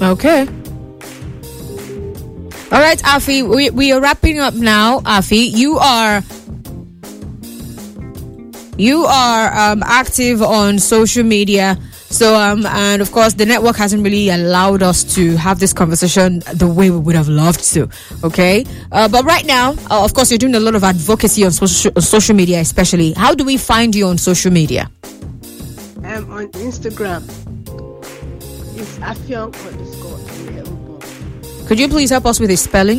Okay. All right, Afi, we are wrapping up now. Afi, you are active on social media. So, and of course, the network hasn't really allowed us to have this conversation the way we would have loved to. Okay. But right now, of course, you're doing a lot of advocacy on social media, especially. How do we find you on social media? On Instagram. It's Affiong_Eneobo. Could you please help us with the spelling?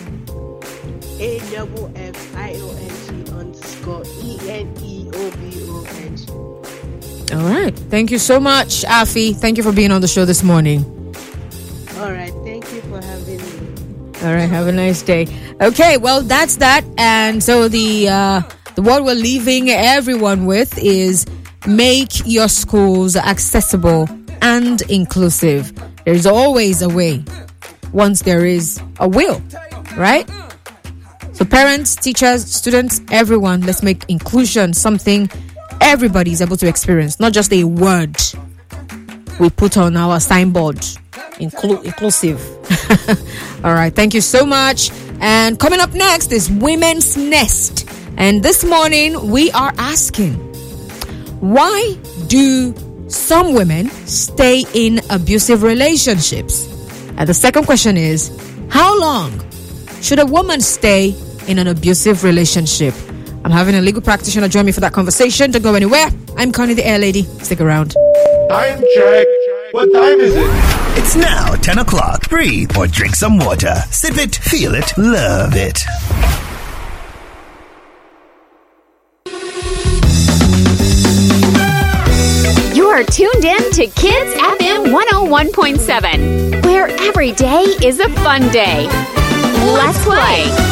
AFFIONG_ENEOBONG. All right. Thank you so much, Afi. Thank you for being on the show this morning. All right. Thank you for having me. All right. Have a nice day. Okay. Well, that's that. And so the word we're leaving everyone with is make your schools accessible and inclusive. There's always a way once there is a will, right? So parents, teachers, students, everyone, let's make inclusion something everybody's able to experience, not just a word we put on our signboard. Inclusive. All right, thank you so much. And coming up next is Women's Nest. And this morning we are asking, why do some women stay in abusive relationships? And the second question is, how long should a woman stay in an abusive relationship? I'm having a legal practitioner join me for that conversation. Don't go anywhere. I'm Connie the Air Lady. Stick around. Time check. What time is it? It's now 10 o'clock. Breathe or drink some water. Sip it, feel it, love it. You're tuned in to Kids FM 101.7, where every day is a fun day. Let's play.